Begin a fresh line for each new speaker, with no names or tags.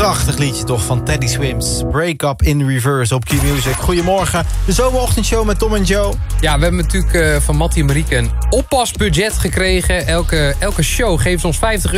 Prachtig liedje toch van Teddy Swims. Break Up in Reverse op Q-Music. Goedemorgen, de zomerochtendshow met Tom en Joe.
Ja, we hebben natuurlijk van Mattie en Marieke een oppasbudget gekregen. Elke show geeft ons €50